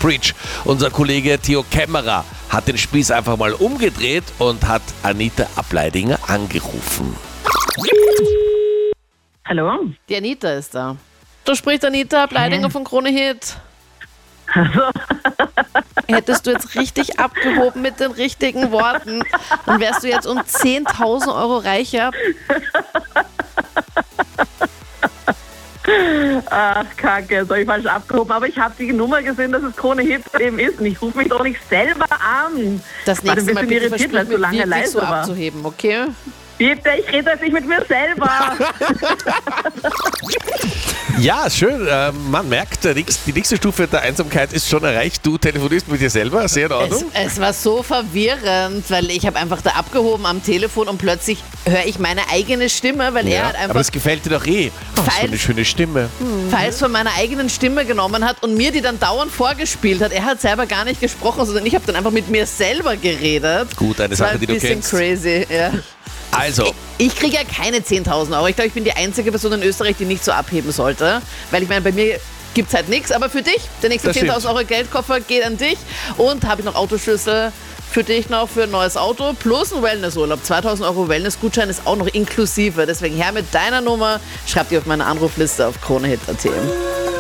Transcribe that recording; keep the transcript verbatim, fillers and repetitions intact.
Fridge. Unser Kollege Theo Kämmerer hat den Spieß einfach mal umgedreht und hat Anita Ableidinger angerufen. Hallo? Die Anita ist da. Da spricht Anita Ableidinger von Krone Hit. Also, Hättest du jetzt richtig abgehoben mit den richtigen Worten, dann wärst du jetzt um zehntausend Euro reicher. ach, Kacke, so ich falsch abgehoben. Aber ich habe die Nummer gesehen, dass es Krone Hit eben ist. Und ich rufe mich doch nicht selber an. Das Ich war ein nächste Mal bisschen bitte irritiert, versprich weil es so mir lange wirklich so leise war. abzuheben, okay? Bitte, ich rede jetzt nicht mit mir selber. Ja, schön. Äh, man merkt, der nächst, die nächste Stufe der Einsamkeit ist schon erreicht. Du telefonierst mit dir selber. Sehr in Es, Ordnung. es war so verwirrend, weil ich habe einfach da abgehoben am Telefon und plötzlich höre ich meine eigene Stimme, weil er Ja, hat aber einfach das gefällt dir doch eh. Oh, so Fein. eine schöne Stimme. Files von meiner eigenen Stimme genommen hat und mir die dann dauernd vorgespielt hat. Er hat selber gar nicht gesprochen, sondern ich habe dann einfach mit mir selber geredet. Gut, eine Das war Sache, ein die du bisschen kennst. crazy, ja. Also, Ich kriege ja keine zehntausend Euro. Ich glaube, ich bin die einzige Person in Österreich, die nicht so abheben sollte. Weil ich meine, bei mir gibt es halt nichts. Aber für dich, der nächste Das zehntausend Euro Geldkoffer geht an dich. Und habe ich noch Autoschlüssel für dich noch für ein neues Auto. Plus ein Wellnessurlaub. zweitausend Euro Wellnessgutschein ist auch noch inklusive. Deswegen her mit deiner Nummer. Schreib die auf meine Anrufliste auf kronehit punkt at.